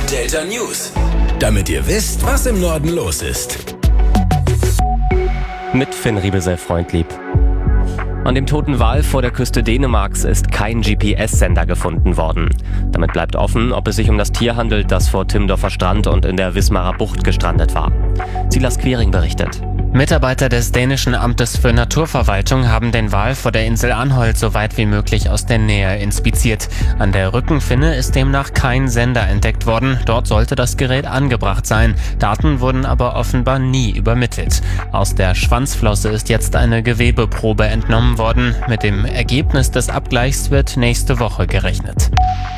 Delta News, damit ihr wisst, was im Norden los ist. Mit Finn Riebesell-Freundlieb. An dem toten Wal vor der Küste Dänemarks ist kein GPS-Sender gefunden worden. Damit bleibt offen, ob es sich um das Tier handelt, das vor Timdorfer Strand und in der Wismarer Bucht gestrandet war. Silas Quiring berichtet. Mitarbeiter des dänischen Amtes für Naturverwaltung haben den Wal vor der Insel Anholt so weit wie möglich aus der Nähe inspiziert. An der Rückenfinne ist demnach kein Sender entdeckt worden. Dort sollte das Gerät angebracht sein. Daten wurden aber offenbar nie übermittelt. Aus der Schwanzflosse ist jetzt eine Gewebeprobe entnommen worden. Mit dem Ergebnis des Abgleichs wird nächste Woche gerechnet.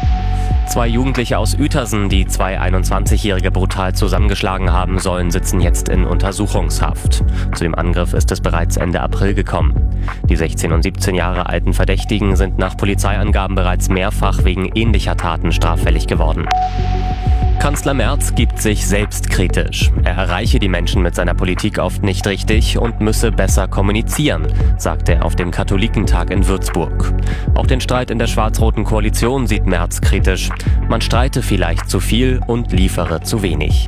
2 Jugendliche aus Uetersen, die 2 21-Jährige brutal zusammengeschlagen haben sollen, sitzen jetzt in Untersuchungshaft. Zu dem Angriff ist es bereits Ende April gekommen. Die 16 und 17 Jahre alten Verdächtigen sind nach Polizeiangaben bereits mehrfach wegen ähnlicher Taten straffällig geworden. Kanzler Merz gibt sich selbstkritisch. Er erreiche die Menschen mit seiner Politik oft nicht richtig und müsse besser kommunizieren, sagte er auf dem Katholikentag in Würzburg. Auch den Streit in der schwarz-roten Koalition sieht Merz kritisch. Man streite vielleicht zu viel und liefere zu wenig.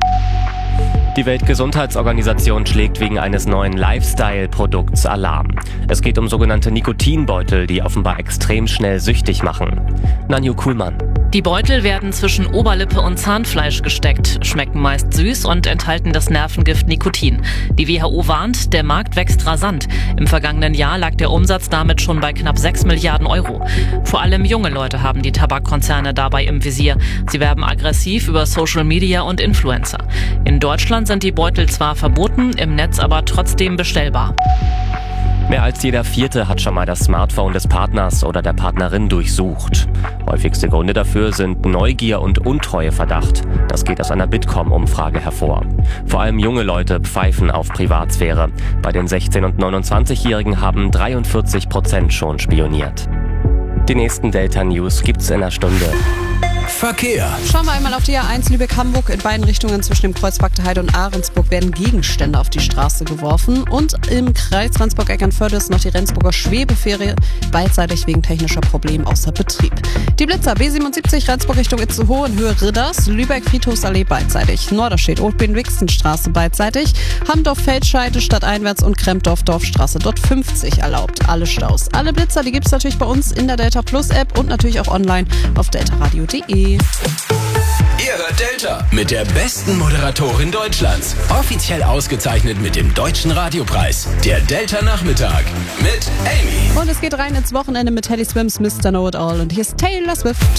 Die Weltgesundheitsorganisation schlägt wegen eines neuen Lifestyle-Produkts Alarm. Es geht um sogenannte Nikotinbeutel, die offenbar extrem schnell süchtig machen. Nanju Kuhlmann. Die Beutel werden zwischen Oberlippe und Zahnfleisch gesteckt, schmecken meist süß und enthalten das Nervengift Nikotin. Die WHO warnt, der Markt wächst rasant. Im vergangenen Jahr lag der Umsatz damit schon bei knapp 6 Milliarden Euro. Vor allem junge Leute haben die Tabakkonzerne dabei im Visier. Sie werben aggressiv über Social Media und Influencer. In Deutschland sind die Beutel zwar verboten, im Netz aber trotzdem bestellbar. Mehr als jeder Vierte hat schon mal das Smartphone des Partners oder der Partnerin durchsucht. Häufigste Gründe dafür sind Neugier und Untreueverdacht. Das geht aus einer Bitkom-Umfrage hervor. Vor allem junge Leute pfeifen auf Privatsphäre. Bei den 16- und 29-Jährigen haben 43% schon spioniert. Die nächsten Delta News gibt's in einer Stunde. Verkehr. Schauen wir einmal auf die A1 Lübeck-Hamburg. In beiden Richtungen zwischen dem Kreuzberg Heide und Ahrensburg werden Gegenstände auf die Straße geworfen. Und im Kreis Rendsburg-Eckernförde ist noch die Rendsburger Schwebefähre beidseitig wegen technischer Probleme außer Betrieb. Die Blitzer B77 Rendsburg Richtung Itzehoe in Höhe Ridders, Lübeck-Friedhofsallee beidseitig. Norderstedt Othben-Wixenstraße beidseitig. Hamdorf-Feldscheide stadteinwärts und Krempdorf-Dorfstraße dort 50 erlaubt. Alle Staus. Alle Blitzer, die gibt's natürlich bei uns in der Delta Plus App und natürlich auch online auf deltaradio.de. Ihr hört Delta mit der besten Moderatorin Deutschlands. Offiziell ausgezeichnet mit dem Deutschen Radiopreis. Der Delta Nachmittag mit Amy. Und es geht rein ins Wochenende mit Teddy Swims Mr. Know It All. Und hier ist Taylor Swift.